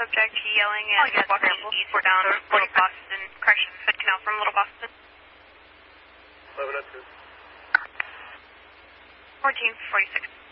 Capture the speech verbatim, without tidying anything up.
subject yelling and oh, yes, walking east down Little Boston, correction, Hood Canal from Little Boston. eleven oh two. fourteen forty-six.